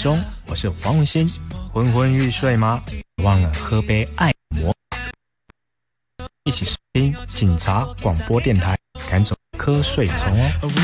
中，我是黄文兴。昏昏欲睡吗？忘了喝杯爱摩，一起收听警察广播电台，赶走瞌睡虫哦。